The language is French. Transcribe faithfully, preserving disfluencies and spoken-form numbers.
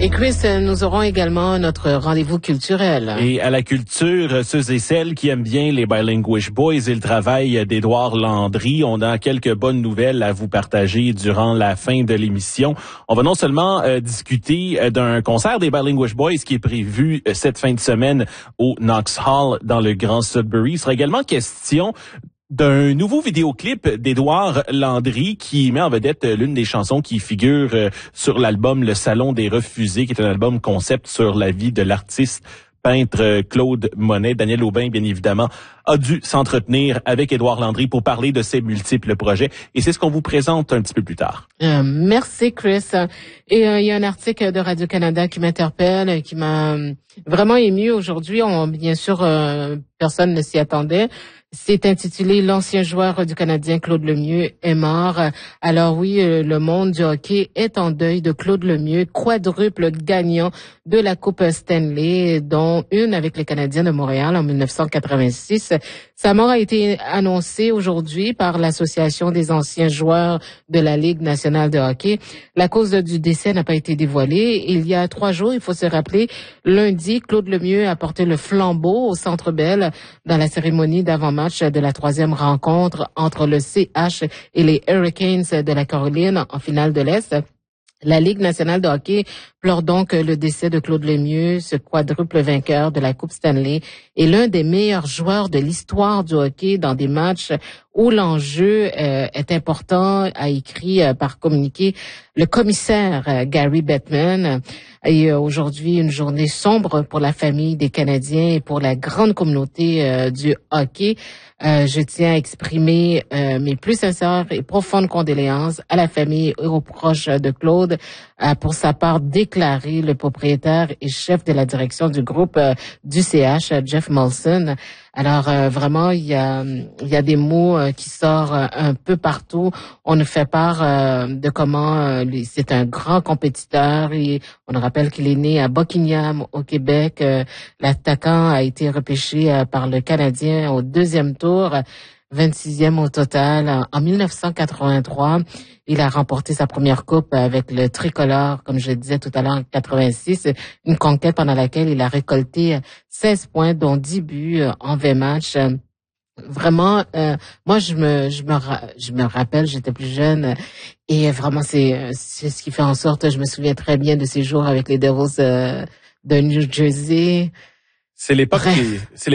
Et Chris, nous aurons également notre rendez-vous culturel. Et à la culture, ceux et celles qui aiment bien les Bilinguish Boys et le travail d'Édouard Landry, on a quelques bonnes nouvelles à vous partager durant la fin de l'émission. On va non seulement euh, discuter euh, d'un concert des Bilinguish Boys qui est prévu euh, cette fin de semaine au Knox Hall dans le Grand Sudbury. Il sera également question d'un nouveau vidéoclip d'Édouard Landry qui met en vedette l'une des chansons qui figure sur l'album Le Salon des Refusés, qui est un album concept sur la vie de l'artiste peintre Claude Monet. Daniel Aubin, bien évidemment, a dû s'entretenir avec Édouard Landry pour parler de ses multiples projets. Et c'est ce qu'on vous présente un petit peu plus tard. Euh, merci, Chris. Et euh, il y a un article de Radio-Canada qui m'interpelle, qui m'a vraiment ému aujourd'hui. On, bien sûr, euh, personne ne s'y attendait. C'est intitulé « L'ancien joueur du Canadien Claude Lemieux est mort ». Alors oui, le monde du hockey est en deuil de Claude Lemieux, quadruple gagnant de la Coupe Stanley, dont une avec les Canadiens de Montréal en mille neuf cent quatre-vingt-six. Sa mort a été annoncée aujourd'hui par l'Association des anciens joueurs de la Ligue nationale de hockey. La cause du décès n'a pas été dévoilée. Il y a trois jours, il faut se rappeler, lundi, Claude Lemieux a porté le flambeau au Centre Bell dans la cérémonie d'avant-match de la troisième rencontre entre le C H et les Hurricanes de la Caroline en finale de l'Est. La Ligue nationale de hockey pleure donc le décès de Claude Lemieux, ce quadruple vainqueur de la Coupe Stanley et l'un des meilleurs joueurs de l'histoire du hockey dans des matchs où l'enjeu euh, est important, a écrit euh, par communiqué le commissaire euh, Gary Bettman. Et euh, aujourd'hui, une journée sombre pour la famille des Canadiens et pour la grande communauté euh, du hockey. Euh, je tiens à exprimer euh, mes plus sincères et profondes condoléances à la famille et aux proches de Claude. Euh, pour sa part, déclaré le propriétaire et chef de la direction du groupe euh, du C H, Jeff Molson. Alors euh, vraiment, il y a, il y a des mots euh, qui sortent euh, un peu partout. On nous fait part euh, de comment euh, lui, c'est un grand compétiteur. Et on nous rappelle qu'il est né à Buckingham, au Québec. Euh, l'attaquant a été repêché euh, par le Canadien au deuxième tour, vingt-sixième au total. En mille neuf cent quatre-vingt-trois, il a remporté sa première coupe avec le tricolore, comme je le disais tout à l'heure, en quatre-vingt-six, une conquête pendant laquelle il a récolté seize points, dont dix buts en vingt matchs. Vraiment, euh, moi je me je me je me rappelle, j'étais plus jeune et vraiment c'est c'est ce qui fait en sorte, je me souviens très bien de ces jours avec les Devils euh, de New Jersey. C'est l'époque qui, c'est